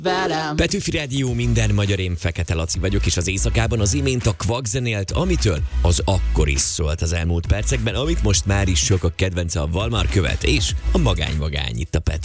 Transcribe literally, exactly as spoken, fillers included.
velem. Petőfi Rádió, minden magyar, én Fekete Laci vagyok, és az éjszakában az imént a Kvak zenélt, amitől az akkor is szólt az elmúlt percekben, amit most már is sokak kedvence a Valmar követ, és a Magány Vagány itt a Pető.